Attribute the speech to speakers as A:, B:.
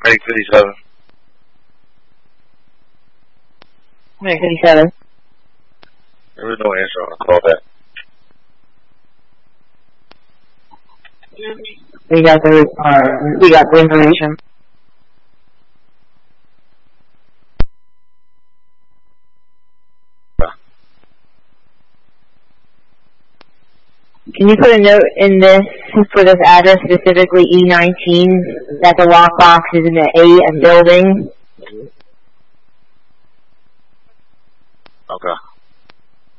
A: Medic 57.
B: Medic 57.
A: There was no answer on the call back.
B: We got the information. Can you put a note in this for this address, specifically E19, that the lockbox is in the A building?
A: Okay.